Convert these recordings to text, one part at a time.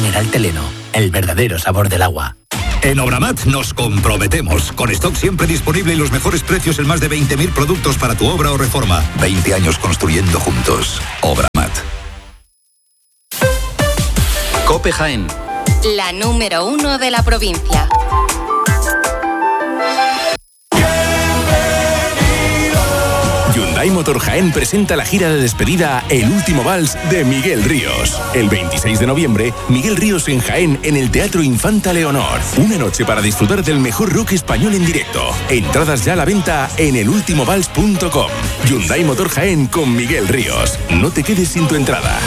mineral Teleno, el verdadero sabor del agua. En Obramat nos comprometemos, con stock siempre disponible y los mejores precios en más de 20.000 productos para tu obra o reforma. 20 años construyendo juntos. Obramat. COPE Jaén. La número 1 de la provincia. Hyundai Motor Jaén presenta la gira de despedida El Último Vals de Miguel Ríos. El 26 de noviembre, Miguel Ríos en Jaén en el Teatro Infanta Leonor. Una noche para disfrutar del mejor rock español en directo. Entradas ya a la venta en elultimovals.com. Hyundai Motor Jaén con Miguel Ríos. No te quedes sin tu entrada.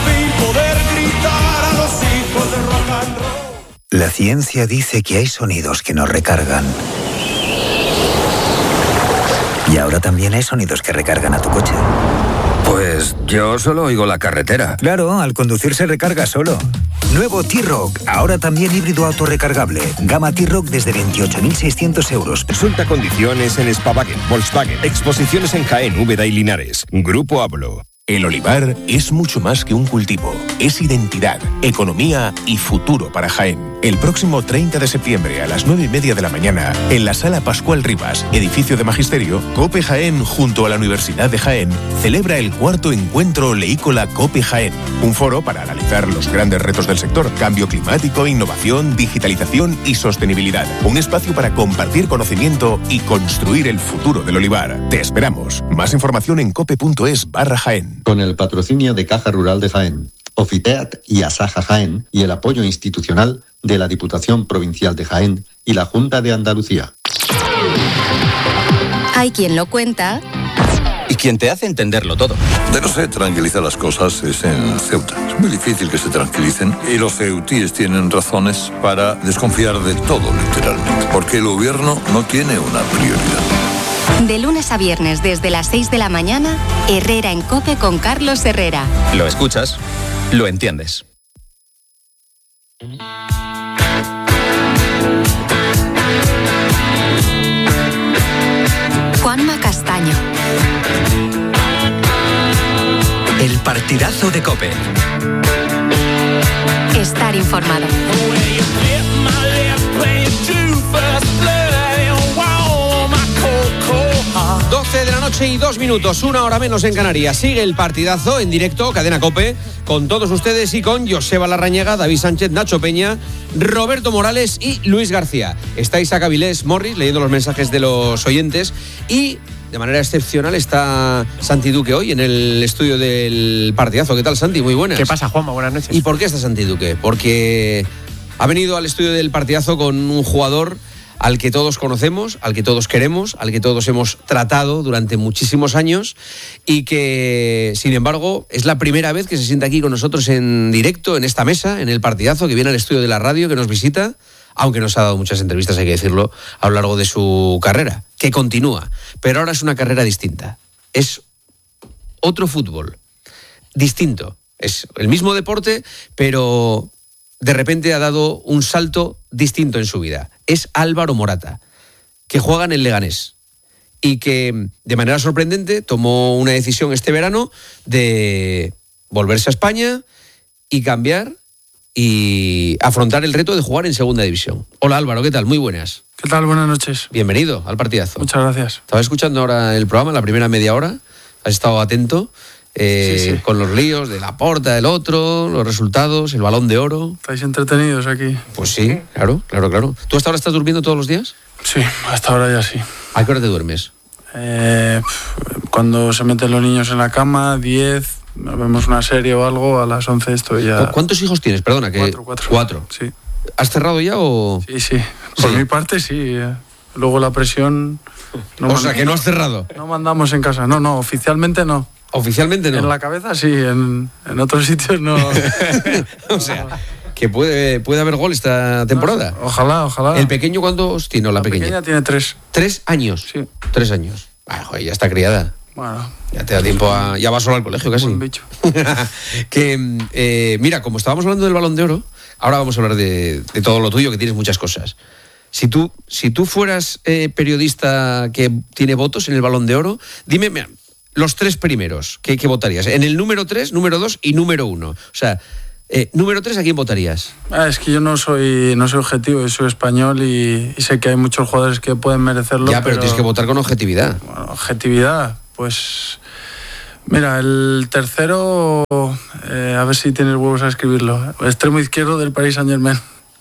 La ciencia dice que hay sonidos que nos recargan. Y ahora también hay sonidos que recargan a tu coche. Pues yo solo oigo la carretera. Claro, al conducir se recarga solo. Nuevo T-Roc, ahora también híbrido autorrecargable. Gama T-Roc desde 28.600 euros. Consulta condiciones en Spavagen, Volkswagen. Exposiciones en Jaén, Úbeda y Linares. Grupo Ablo. El olivar es mucho más que un cultivo. Es identidad, economía y futuro para Jaén. El próximo 30 de septiembre a las 9:30 de la mañana, en la Sala Pascual Rivas, edificio de Magisterio, COPE Jaén, junto a la Universidad de Jaén, celebra el 4º encuentro oleícola COPE Jaén. Un foro para analizar los grandes retos del sector: cambio climático, innovación, digitalización y sostenibilidad. Un espacio para compartir conocimiento y construir el futuro del olivar. Te esperamos. Más información en cope.es/Jaén. Con el patrocinio de Caja Rural de Jaén, Ofiteat y Asaja Jaén y el apoyo institucional de la Diputación Provincial de Jaén y la Junta de Andalucía. Hay quien lo cuenta Y quien te hace entenderlo todo. De no se tranquiliza las cosas es en Ceuta. Es muy difícil que se tranquilicen y los ceutíes tienen razones para desconfiar de todo, literalmente, porque el gobierno no tiene una prioridad. de lunes a viernes desde las 6 de la mañana, Herrera en COPE con Carlos Herrera. Lo escuchas, lo entiendes. Juanma Castaño. El partidazo de COPE. Estar informado. 12 de la noche y 2 minutos, 1 hora menos en Canarias. Sigue el partidazo en directo, Cadena COPE, con todos ustedes y con Joseba Larrañaga, David Sánchez, Nacho Peña, Roberto Morales y Luis García. Está Isaac Avilés Morris leyendo los mensajes de los oyentes y de manera excepcional está Santi Duque hoy en el estudio del partidazo. ¿Qué tal, Santi? Muy buenas. ¿Qué pasa, Juanma? Buenas noches. ¿Y por qué está Santi Duque? Porque ha venido al estudio del partidazo con un jugador al que todos conocemos, al que todos queremos, al que todos hemos tratado durante muchísimos años y que, sin embargo, es la primera vez que se sienta aquí con nosotros en directo, en esta mesa, en el partidazo, que viene al estudio de la radio, que nos visita, aunque nos ha dado muchas entrevistas, hay que decirlo, a lo largo de su carrera, que continúa. Pero ahora es una carrera distinta. Es otro fútbol, distinto. Es el mismo deporte, pero de repente ha dado un salto distinto en su vida. Es Álvaro Morata, que juega en el Leganés y que de manera sorprendente tomó una decisión este verano de volverse a España y cambiar y afrontar el reto de jugar en segunda división. Hola Álvaro, ¿qué tal? Muy buenas. ¿Qué tal? Buenas noches. Bienvenido al partidazo. Muchas gracias. Estaba escuchando ahora el programa, la primera media hora. Has estado atento sí. Con los líos de Laporta, del otro, los resultados, el Balón de Oro. ¿Estáis entretenidos aquí? Pues sí, claro. ¿Tú hasta ahora estás durmiendo todos los días? Sí, hasta ahora ya sí. ¿A qué hora te duermes? Cuando se meten los niños en la cama, 10, vemos una serie o algo, a las 11 estoy ya. ¿Cuántos hijos tienes? Perdona, que 4. Sí. ¿Has cerrado ya o...? Sí. Por mi parte sí. Luego la presión... que no has cerrado. No mandamos en casa. No, oficialmente no. ¿Oficialmente no? En la cabeza sí, en otros sitios no. O sea, que puede haber gol esta temporada. Ojalá. ¿El pequeño cuántos tiene? La pequeña tiene 3. ¿3 años? Sí. 3 años. Joder, ya está criada. Bueno. Ya te da tiempo a... Ya va solo al colegio casi. Buen bicho. Mira, como estábamos hablando del Balón de Oro, ahora vamos a hablar de todo lo tuyo, que tienes muchas cosas. Si tú fueras periodista que tiene votos en el Balón de Oro, dime... Mira, los 3 primeros, ¿qué votarías? En el número 3, número 2 y número 1. O sea, Número 3, ¿a quién votarías? Es que yo no soy objetivo, yo soy español y sé que hay muchos jugadores que pueden merecerlo. Ya, pero tienes que votar con objetividad. Bueno, objetividad, pues... Mira, el tercero, a ver si tienes huevos a escribirlo. Extremo izquierdo del Paris Saint-Germain.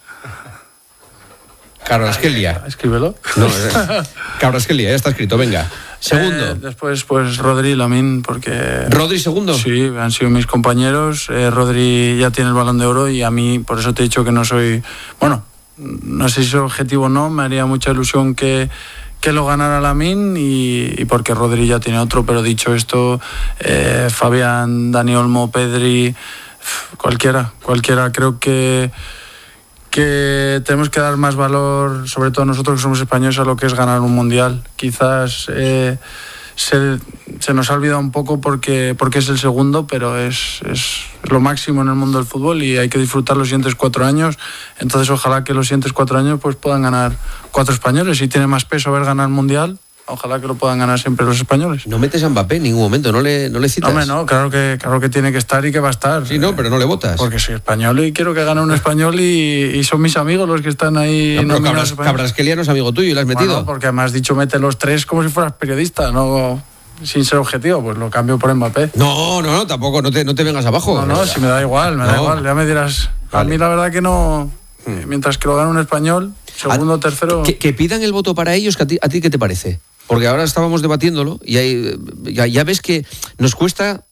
Kvaratskhelia. Escríbelo. No, Kvaratskhelia, ya está escrito, venga. Segundo. Después, pues Rodri y Lamine, porque... ¿Rodri segundo? Sí, han sido mis compañeros. Rodri ya tiene el Balón de Oro y a mí, por eso te he dicho que no soy... Bueno, no sé si soy objetivo o no, me haría mucha ilusión que lo ganara Lamine y porque Rodri ya tiene otro, pero dicho esto, Fabián, Dani Olmo, Pedri, cualquiera, creo que tenemos que dar más valor, sobre todo nosotros que somos españoles, a lo que es ganar un mundial. Quizás se nos ha olvidado un poco porque es el segundo, pero es lo máximo en el mundo del fútbol y hay que disfrutar los siguientes 4 años. Entonces ojalá que los siguientes 4 años pues puedan ganar 4 españoles. Si tiene más peso haber ganado el mundial, ojalá que lo puedan ganar siempre los españoles. No metes a Mbappé en ningún momento, no le citas. Hombre, no, claro que tiene que estar y que va a estar. Sí, no, pero no le votas. Porque soy español y quiero que gane un español y son mis amigos los que están ahí. No, pero Kvaratskhelia no es amigo tuyo y lo has metido. Bueno, porque además has dicho mete los 3 como si fueras periodista, no sin ser objetivo, pues lo cambio por Mbappé. No, tampoco, no te vengas abajo. No, si me da igual, ya me dirás. Vale. A mí la verdad que no, mientras que lo gane un español, segundo, tercero... Que pidan el voto para ellos, que a ti ¿qué te parece? Porque ahora estábamos debatiéndolo y ya ves que nos cuesta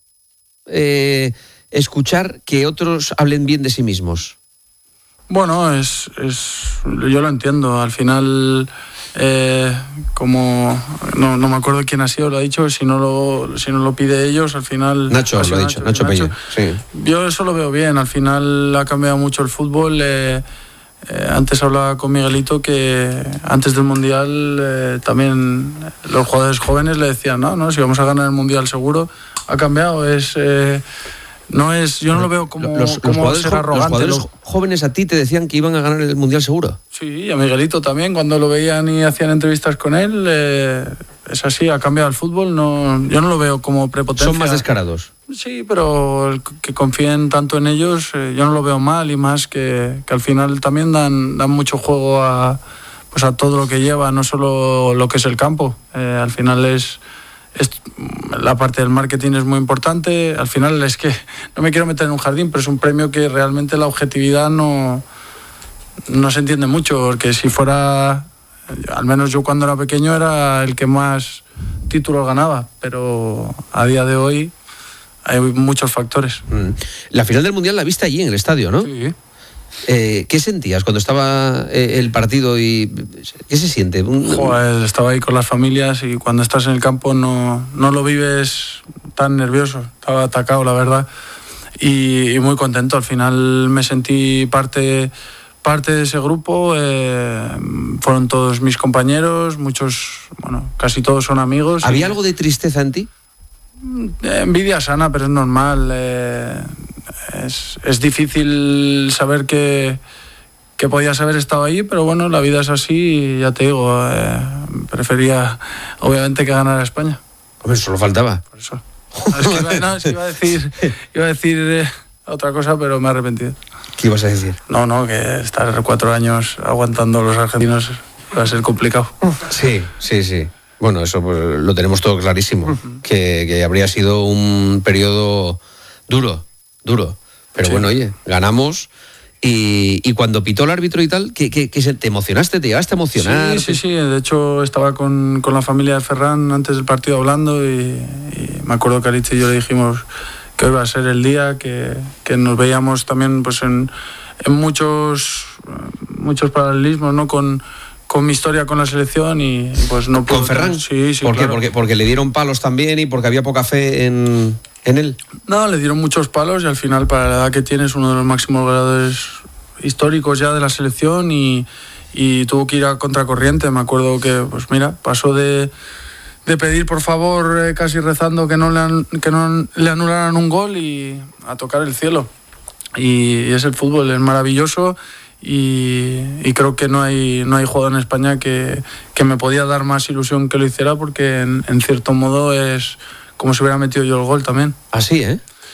escuchar que otros hablen bien de sí mismos. Bueno, yo lo entiendo. Al final, como no me acuerdo quién ha sido, lo ha dicho, si no lo pide ellos, al final... Nacho lo ha dicho, Nacho Peña. Sí. Yo eso lo veo bien. Al final ha cambiado mucho el fútbol. Antes hablaba con Miguelito que antes del Mundial también los jugadores jóvenes le decían no, si vamos a ganar el Mundial seguro. Ha cambiado, yo no lo veo como ser arrogante. ¿Los jugadores jóvenes a ti te decían que iban a ganar el Mundial seguro? Sí, y a Miguelito también, cuando lo veían y hacían entrevistas con él, es así, ha cambiado el fútbol. Yo no lo veo como prepotencia. ¿Son más descarados? Sí, pero que confíen tanto en ellos, yo no lo veo mal, y más que al final también dan mucho juego a todo lo que lleva, no solo lo que es el campo. Al final la parte del marketing es muy importante. Al final es que no me quiero meter en un jardín, pero es un premio que realmente la objetividad no se entiende mucho, porque si fuera, al menos yo cuando era pequeño era el que más títulos ganaba, pero a día de hoy hay muchos factores. La final del Mundial la viste allí en el estadio, ¿no? Sí. ¿Qué sentías cuando estaba el partido y qué se siente? Joder, estaba ahí con las familias y cuando estás en el campo no lo vives tan nervioso. Estaba atacado, la verdad, y muy contento. Al final me sentí parte de ese grupo. Fueron todos mis compañeros, casi todos son amigos. ¿Había algo de tristeza en ti? Envidia sana, pero es normal. Es difícil saber que podías haber estado ahí, pero bueno, la vida es así y ya te digo, prefería obviamente que ganara España. Hombre, solo faltaba. Por eso. Iba a decir otra cosa, pero me he arrepentido. ¿Qué ibas a decir? No, que estar 4 años aguantando a los argentinos va a ser complicado. Sí. Bueno, eso pues, lo tenemos todo clarísimo, que habría sido un periodo duro. Pero sí. Bueno, oye, ganamos y cuando pitó el árbitro y tal, ¿te emocionaste? ¿Te llegaste a emocionar? Sí. De hecho, estaba con la familia de Ferran antes del partido hablando y me acuerdo que a Alicia y yo le dijimos que hoy iba a ser el día, que nos veíamos también pues en muchos paralelismos, ¿no? Con mi historia con la selección y pues no puedo... ¿Con Ferran? Sí, ¿Por qué? Claro. Porque le dieron palos también y porque había poca fe en él. No, le dieron muchos palos y al final, para la edad que tiene, es uno de los máximos goleadores históricos ya de la selección y tuvo que ir a contracorriente. Me acuerdo que, pues mira, pasó de pedir por favor, casi rezando que no le anularan un gol, y a tocar el cielo. Y es el fútbol, es maravilloso. Y creo que no hay jugador en España que me podía dar más ilusión que lo hiciera, porque en cierto modo es como si hubiera metido yo el gol también. Así, ¿eh?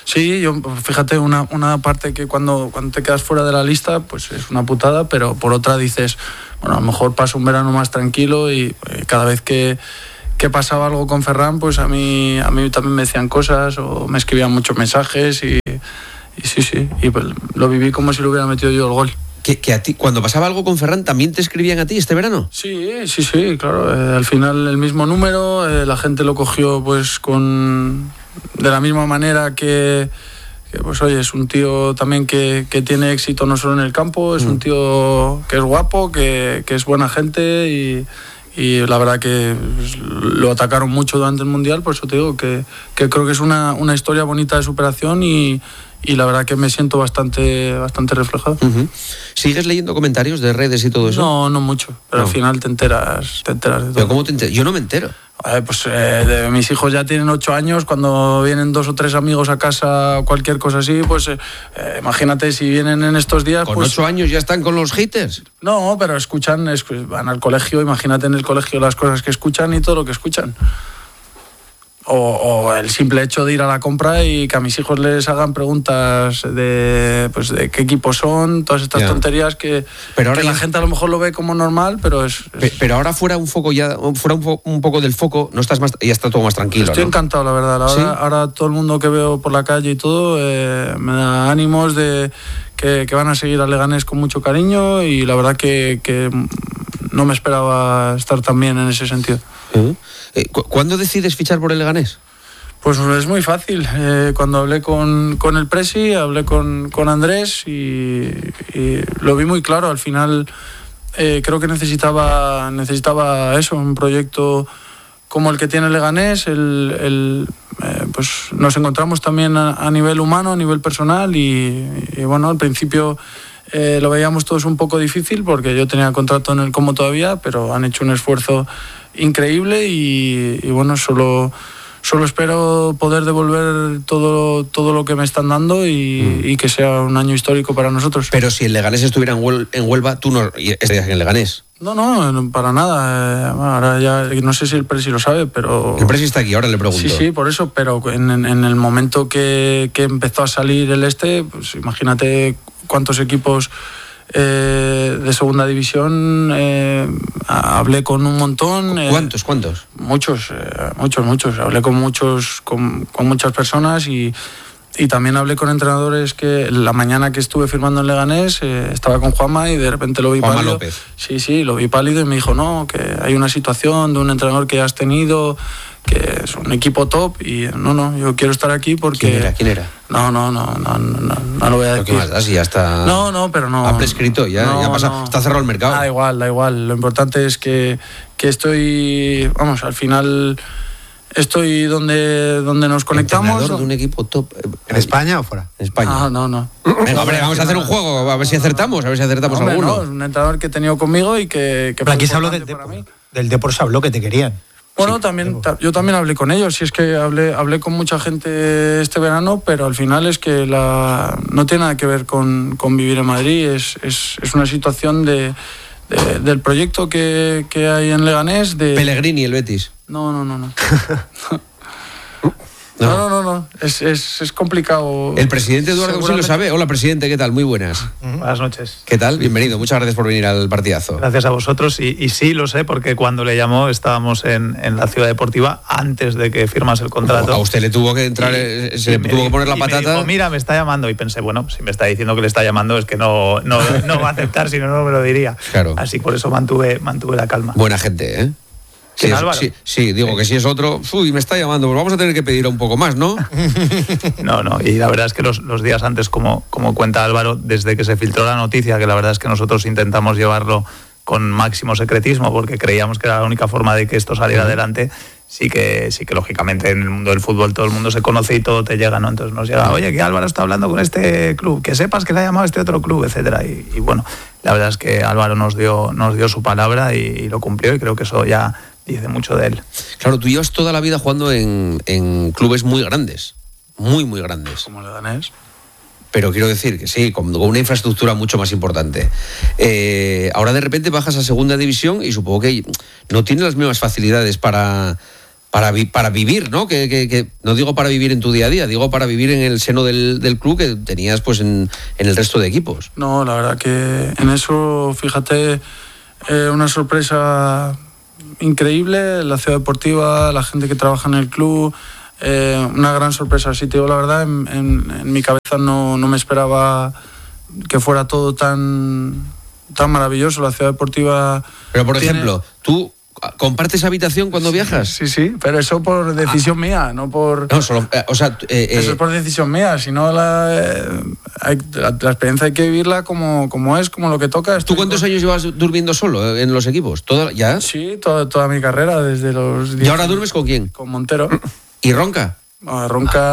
Sí, yo, fíjate, una parte que cuando te quedas fuera de la lista, pues es una putada, pero por otra dices, bueno, a lo mejor paso un verano más tranquilo y cada vez que pasaba algo con Ferran, pues a mí también me decían cosas o me escribían muchos mensajes y sí, y pues lo viví como si lo hubiera metido yo el gol. ¿Que a ti, cuando pasaba algo con Ferran, también te escribían a ti este verano? Sí, claro. Al final el mismo número, la gente lo cogió pues de la misma manera que pues oye, es un tío también que tiene éxito no solo en el campo, es un tío que es guapo, que es buena gente y la verdad que lo atacaron mucho durante el Mundial, por eso te digo que creo que es una historia bonita de superación y la verdad que me siento bastante reflejado. Uh-huh. ¿Sigues leyendo comentarios de redes y todo eso? No mucho, pero al final te enteras de todo. ¿Pero cómo te enteras? Yo no me entero. Pues mis hijos ya tienen 8 años, cuando vienen 2 o 3 amigos a casa o cualquier cosa así, pues imagínate si vienen en estos días. ¿Con pues, 8 años ya están con los haters? No, pero van al colegio, imagínate en el colegio las cosas que escuchan y todo lo que escuchan. O el simple hecho de ir a la compra y que a mis hijos les hagan preguntas de qué equipo son, todas estas tonterías que la gente a lo mejor lo ve como normal, pero Pero ahora fuera un poco del foco, no estás ya está todo más tranquilo. Estoy encantado, la verdad. ¿Sí? Ahora todo el mundo que veo por la calle y todo me da ánimos de que van a seguir a Leganés con mucho cariño y la verdad que no me esperaba estar tan bien en ese sentido. Uh-huh. ¿Cuándo decides fichar por el Leganés? Pues es muy fácil. Cuando hablé con el Presi, hablé con Andrés y lo vi muy claro. Al final creo que necesitaba eso, un proyecto como el que tiene el Leganés. Pues nos encontramos también a nivel humano, a nivel personal y bueno, al principio lo veíamos todos un poco difícil porque yo tenía contrato en el Como todavía, pero han hecho un esfuerzo increíble y bueno, solo espero poder devolver todo lo que me están dando y que sea un año histórico para nosotros. Pero si el Leganés estuviera en Huelva, tú no estarías en el Leganés. No, para nada. Ahora ya no sé si el Presi lo sabe, pero... El Presi está aquí, ahora le pregunto. Sí, por eso, pero en el momento que empezó a salir pues imagínate cuántos equipos de segunda división hablé con un montón. ¿Cuántos? Muchos. Hablé con muchas personas y también hablé con entrenadores que la mañana que estuve firmando en Leganés estaba con Juanma y de repente lo vi Juanma pálido. López. Sí, lo vi pálido y me dijo, no, que hay una situación de un entrenador que has tenido, que es un equipo top y no, yo quiero estar aquí porque... ¿Quién era? No lo voy a decir. ¿Qué más da? Si ya está... No, pero no. Ha prescrito, ya pasa, está cerrado el mercado. Da igual. Lo importante es que estoy, vamos, al final estoy donde nos conectamos. ¿Entrenador de un equipo top? ¿En España o fuera? En España. No. Venga, hombre, vamos a hacer un juego, a ver si acertamos alguno. No, es un entrenador que he tenido conmigo y que pero aquí se habló del Depor, se habló que te querían. Bueno, yo también hablé con ellos, y es que hablé con mucha gente este verano, pero al final es que no tiene nada que ver con vivir en Madrid, es una situación del proyecto que hay en Leganés. Pellegrini, el Betis. No. No. Es complicado. El presidente Eduardo sí lo sabe. Hola, presidente, ¿qué tal? Muy buenas. Buenas noches. ¿Qué tal? Bienvenido. Muchas gracias por venir al partidazo. Gracias a vosotros. Y sí, lo sé, porque cuando le llamó estábamos en la Ciudad Deportiva antes de que firmase el contrato. A usted le tuvo que entrar, se tuvo que poner la patata. Me dijo, mira, me está llamando. Y pensé, bueno, si me está diciendo que le está llamando es que no va a aceptar, si no me lo diría. Claro. Así por eso mantuve la calma. Buena gente, ¿eh? Sí, Álvaro. Sí, digo que si es otro, me está llamando, pues vamos a tener que pedir un poco más, ¿no? No, y la verdad es que los días antes, como cuenta Álvaro, desde que se filtró la noticia, que la verdad es que nosotros intentamos llevarlo con máximo secretismo, porque creíamos que era la única forma de que esto saliera adelante, sí que lógicamente en el mundo del fútbol todo el mundo se conoce y todo te llega, ¿no? Entonces nos llega, oye, que Álvaro está hablando con este club, que sepas que le ha llamado este otro club, etcétera. Y bueno, la verdad es que Álvaro nos dio su palabra y lo cumplió, y creo que eso ya dice mucho de él. Claro, tú llevas toda la vida jugando en clubes muy grandes, muy grandes. Como Leganés. Pero quiero decir que sí, con una infraestructura mucho más importante. Ahora de repente bajas a segunda división y supongo que no tienes las mismas facilidades para para vivir, ¿no? Que no digo para vivir en tu día a día, digo para vivir en el seno del club que tenías pues en el resto de equipos. No, la verdad que en eso, fíjate, una sorpresa increíble, la ciudad deportiva, la gente que trabaja en el club, una gran sorpresa. Si te digo la verdad, en mi cabeza no me esperaba que fuera todo tan maravilloso. La ciudad deportiva... Pero por ejemplo, tú... ¿compartes habitación cuando viajas? Sí, pero eso por decisión mía, no por... No, solo, eso es por decisión mía, si no la experiencia hay que vivirla como es, como lo que toca. ¿Tú cuántos años llevas durmiendo solo en los equipos? ¿Ya? Sí, toda mi carrera, desde los 10. ¿Y ahora duermes con quién? Con Montero. ¿Y ronca? No,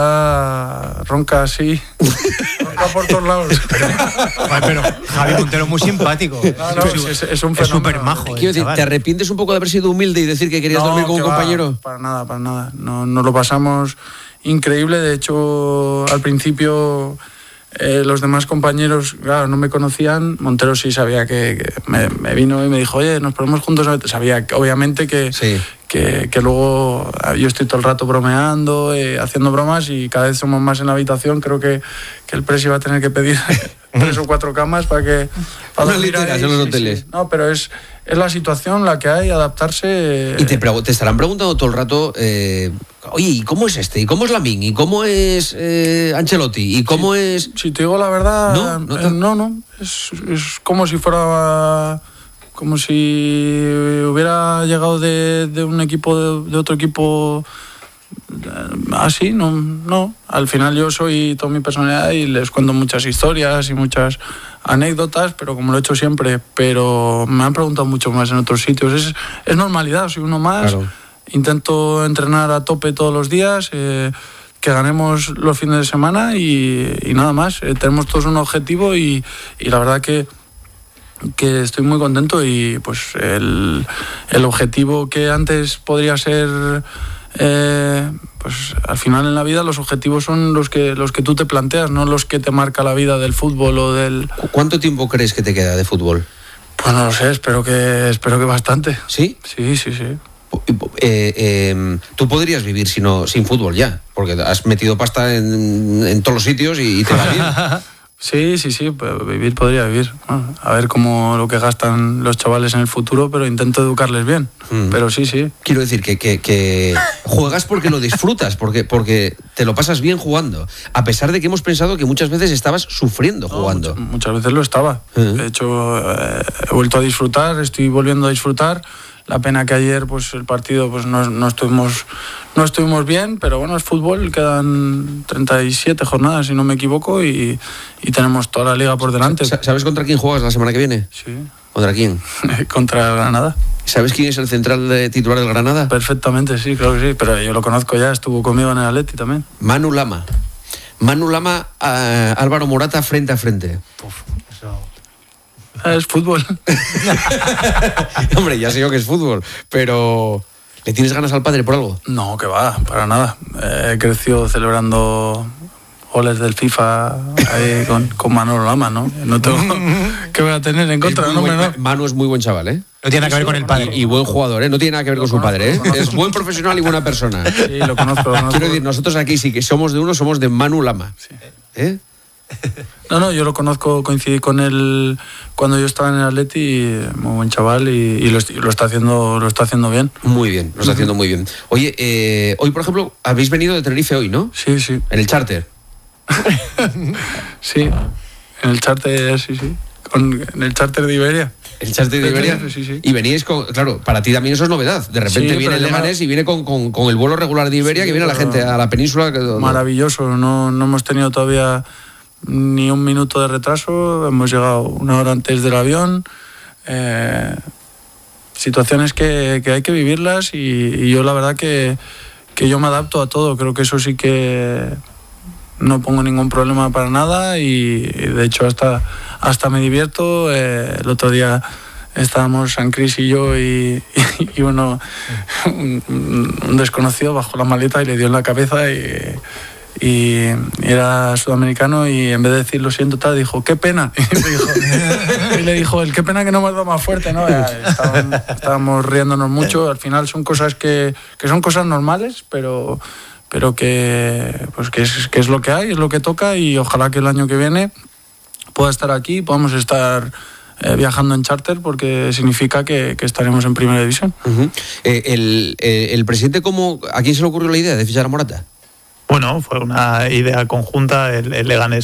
ronca sí. Ronca por todos lados. Pero Javi Montero es muy simpático. No, es un fenómeno. Es súper majo. Quiero decir, ¿te arrepientes un poco de haber sido humilde y decir que querías dormir con un compañero? Para nada. Nos lo pasamos increíble. De hecho, al principio los demás compañeros, claro, no me conocían. Montero sí sabía que me vino y me dijo, oye, nos ponemos juntos. Sabía, obviamente, que luego yo estoy todo el rato bromeando, haciendo bromas, y cada vez somos más en la habitación. Creo que el presi va a tener que pedir 3 o 4 camas para dormir ahí. En los hoteles. Sí. No, pero es la situación la que hay, adaptarse. Y te estarán preguntando todo el rato, oye, ¿y cómo es este? ¿Y cómo es Lamine? ¿Y cómo es Ancelotti? ¿Y cómo es...? Si te digo la verdad, no. Es como si fuera... Como si hubiera llegado de un equipo, de otro equipo así, no. Al final yo soy toda mi personalidad y les cuento muchas historias y muchas anécdotas, pero como lo he hecho siempre. Pero me han preguntado mucho más en otros sitios. Es normalidad, soy uno más. Claro. Intento entrenar a tope todos los días, que ganemos los fines de semana y nada más. Tenemos todos un objetivo y la verdad que estoy muy contento, y pues el objetivo que antes podría ser, pues al final en la vida los objetivos son los que tú te planteas, no los que te marca la vida del fútbol o del... ¿Cuánto tiempo crees que te queda de fútbol? Pues no lo sé, espero que bastante. ¿Sí? Sí. Tú podrías vivir sin fútbol ya, porque has metido pasta en todos los sitios y te va bien. Sí, podría vivir. Bueno, a ver cómo lo que gastan los chavales en el futuro, pero intento educarles bien. Pero sí. Quiero decir que juegas porque lo disfrutas, porque te lo pasas bien jugando, a pesar de que hemos pensado que muchas veces estabas sufriendo jugando. Muchas veces lo estaba. De hecho, he vuelto a disfrutar, estoy volviendo a disfrutar. La pena que ayer pues el partido pues no estuvimos bien, pero bueno, es fútbol, quedan 37 jornadas si no me equivoco y tenemos toda la liga por delante. ¿Sabes contra quién juegas la semana que viene? Sí. ¿Contra quién? Contra el Granada. ¿Sabes quién es el central titular del Granada? Perfectamente, sí, claro que sí, pero yo lo conozco ya, estuvo conmigo en el Atleti también. Manu Lama, Álvaro Morata frente a frente. Es fútbol. Hombre, ya sé yo que es fútbol, pero ¿le tienes ganas al padre por algo? No, que va, para nada. He crecido celebrando goles del FIFA ahí con Manolo Lama, ¿no? No tengo que voy a tener en contra. Manu es muy buen chaval, ¿eh? No tiene nada que ver con el padre. Y buen jugador, ¿eh? No tiene nada que ver con su padre, ¿eh? Es buen profesional y buena persona. Sí, lo conozco. Quiero decir, nosotros aquí sí que somos de Manu Lama. Sí. ¿Eh? No, yo lo conozco, coincidí con él cuando yo estaba en el Atleti, muy buen chaval y lo está haciendo bien. Muy bien, lo está haciendo muy bien. Oye, hoy por ejemplo, habéis venido de Tenerife hoy, ¿no? Sí. ¿En el charter? Sí, en el charter, sí. En el charter de Iberia. ¿El charter de Iberia? Sí. Y veníais con... Claro, para ti también eso es novedad. De repente viene el Leganés y viene con el vuelo regular de Iberia, que viene la gente a la península. Maravilloso, no hemos tenido todavía ni un minuto de retraso, hemos llegado 1 hora antes del avión. Situaciones que hay que vivirlas y yo la verdad que yo me adapto a todo. Creo que eso sí que no pongo ningún problema para nada y de hecho hasta me divierto. El otro día estábamos San Cris y yo y un desconocido bajó la maleta y le dio en la cabeza y y era sudamericano, y en vez de decir lo siento tal, dijo qué pena, y le dijo el qué pena que no me has dado más fuerte, ¿no? Estábamos riéndonos mucho. Al final son cosas que son cosas normales, pero que pues que es lo que hay, es lo que toca, y ojalá que el año que viene pueda estar aquí, podamos estar viajando en charter, porque significa que estaremos en primera división. Uh-huh. El presidente, ¿a quién se le ocurrió la idea de fichar a Morata? Bueno, fue una idea conjunta. El Leganés